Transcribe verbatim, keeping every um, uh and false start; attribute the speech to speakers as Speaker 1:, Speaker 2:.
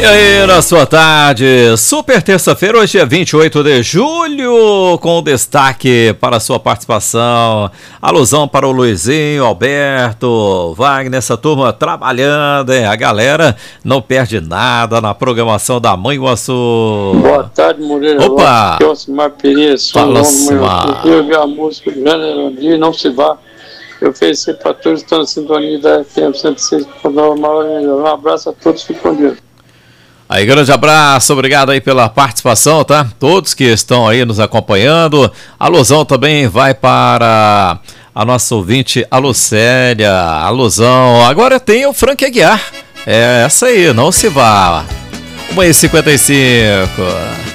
Speaker 1: E aí, na sua tarde, super terça-feira, hoje é vinte e oito de julho, com destaque para a sua participação, alusão para o Luizinho, Alberto, Wagner, essa turma trabalhando, hein? A galera não perde nada na programação da Manhuaçu.
Speaker 2: Boa tarde, Moreira.
Speaker 1: Opa!
Speaker 2: Aqui é o Osmar Pereira,
Speaker 1: Fala, Osmar.
Speaker 2: Eu vi a música do Jânio Não Se Vá. Eu ofereci para todos que estão na sintonia da F M cento e seis ponto nove. Um abraço a todos, fiquem com Deus.
Speaker 1: Aí, grande abraço, obrigado aí pela participação, tá? Todos que estão aí nos acompanhando. A alusão também vai para a nossa ouvinte, a Lucélia. Alusão. Agora tem o Frank Aguiar. É essa aí, não se vá. uma e cinquenta e cinco.